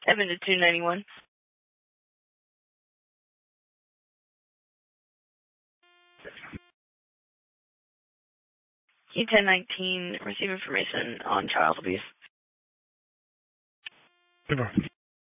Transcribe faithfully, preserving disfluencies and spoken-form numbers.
Evan to two ninety-one. E ten nineteen, receive information on child abuse. Goodbye.